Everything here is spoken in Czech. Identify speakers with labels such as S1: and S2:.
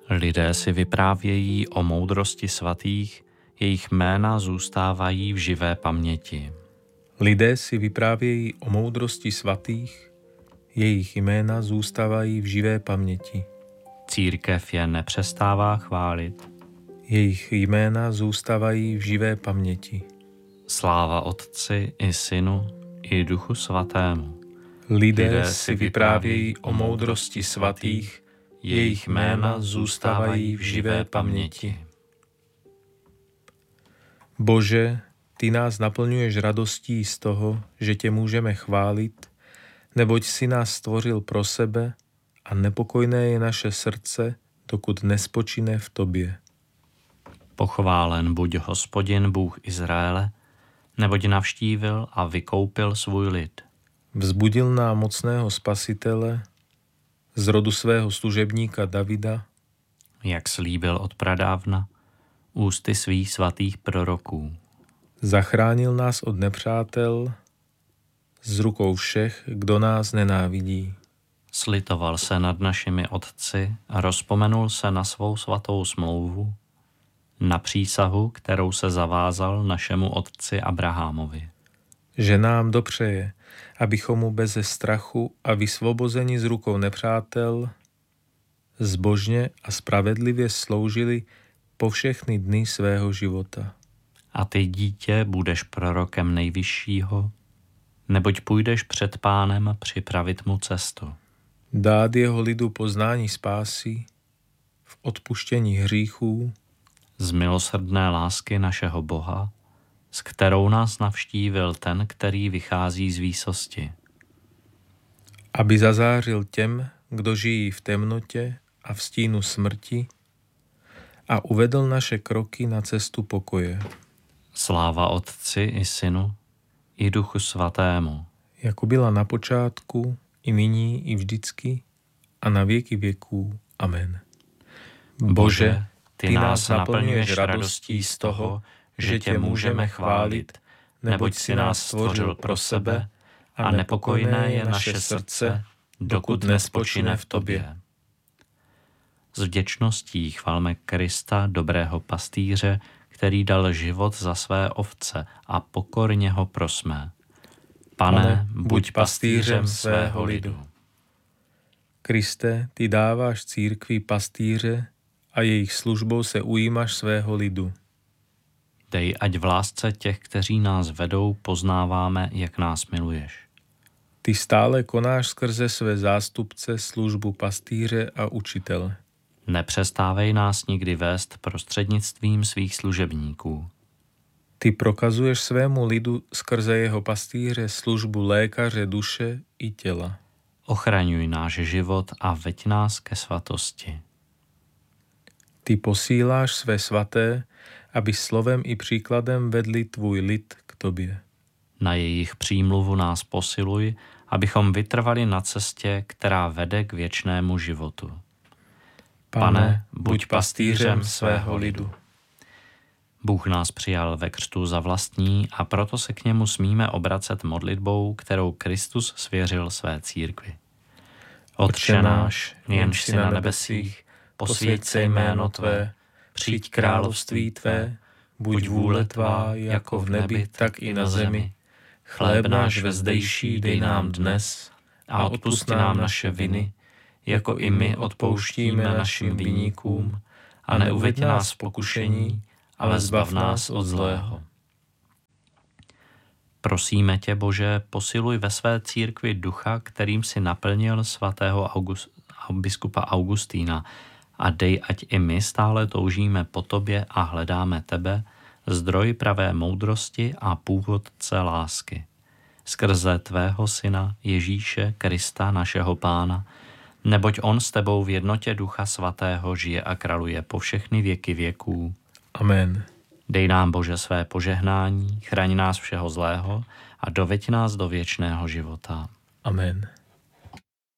S1: Lidé si vyprávějí o moudrosti svatých, jejich jména zůstávají v živé paměti.
S2: Lidé si vyprávějí o moudrosti svatých, jejich jména zůstávají v živé paměti.
S1: Církev je nepřestává chválit.
S2: Jejich jména zůstávají v živé paměti.
S1: Sláva Otci i Synu i Duchu Svatému.
S2: Lidé si vyprávějí o moudrosti svatých, jejich jména zůstávají v živé paměti. Bože, Ty nás naplňuješ radostí z toho, že Tě můžeme chválit, neboť si nás stvořil pro sebe a nepokojné je naše srdce, dokud nespočine v Tobě.
S1: Pochválen buď Hospodin, Bůh Izraele, neboť navštívil a vykoupil svůj lid.
S2: Vzbudil nám mocného Spasitele z rodu svého služebníka Davida,
S1: jak slíbil od pradávna, ústy svých svatých proroků.
S2: Zachránil nás od nepřátel, z rukou všech, kdo nás nenávidí.
S1: Slitoval se nad našimi otci a rozpomenul se na svou svatou smlouvu, na přísahu, kterou se zavázal našemu otci Abrahamovi.
S2: Že nám dopřeje, abychom mu beze strachu a vysvobozeni z rukou nepřátel zbožně a spravedlivě sloužili po všechny dny svého života.
S1: A ty, dítě, budeš prorokem Nejvyššího, neboť půjdeš před Pánem připravit mu cestu.
S2: Dát jeho lidu poznání spásy v odpuštění hříchů,
S1: z milosrdné lásky našeho Boha, s kterou nás navštívil ten, který vychází z výsosti.
S2: Aby zazářil těm, kdo žijí v temnotě a v stínu smrti, a uvedl naše kroky na cestu pokoje.
S1: Sláva Otci i Synu i Duchu Svatému.
S2: Jako byla na počátku, i nyní, i vždycky, a na věky věků. Amen.
S1: Bože, Ty nás naplňuješ radostí z toho, že Tě můžeme chválit, neboť si nás stvořil pro sebe a nepokojné je naše srdce, dokud nespočine v Tobě. S vděčností chválme Krista, dobrého pastýře, který dal život za své ovce a pokorně ho prosme. Pane, buď pastýřem svého lidu.
S2: Kriste, Ty dáváš církvi pastýře a jejich službou se ujímáš svého lidu.
S1: Dej, ať v lásce těch, kteří nás vedou, poznáváme, jak nás miluješ.
S2: Ty stále konáš skrze své zástupce službu pastýře a učitele.
S1: Nepřestávej nás nikdy vést prostřednictvím svých služebníků.
S2: Ty prokazuješ svému lidu skrze jeho pastýře službu lékaře duše i těla.
S1: Ochraňuj náš život a veď nás ke svatosti.
S2: Ty posíláš své svaté, aby slovem i příkladem vedli tvůj lid k Tobě.
S1: Na jejich přímluvu nás posiluj, abychom vytrvali na cestě, která vede k věčnému životu. Pane, buď pastýřem svého lidu. Bůh nás přijal ve křtu za vlastní a proto se k němu smíme obracet modlitbou, kterou Kristus svěřil své církvi. Otče náš, jenž jsi na nebesích, posvěť se jméno Tvé, přijď království Tvé, buď vůle Tvá jako v nebi, tak i na zemi. Chléb náš vezdejší dej nám dnes a odpusť nám naše viny, jako i my odpouštíme našim viníkům, a neuveď nás v pokušení, ale zbav nás od zlého. Prosíme tě, Bože, posiluj ve své církvi ducha, kterým si naplnil svatého biskupa Augustína, a dej, ať i my stále toužíme po tobě a hledáme tebe, zdroj pravé moudrosti a původce lásky. Skrze tvého syna Ježíše Krista, našeho Pána, neboť on s tebou v jednotě Ducha Svatého žije a králuje po všechny věky věků.
S2: Amen.
S1: Dej nám, Bože, své požehnání, chraň nás všeho zlého a doveď nás do věčného života.
S2: Amen.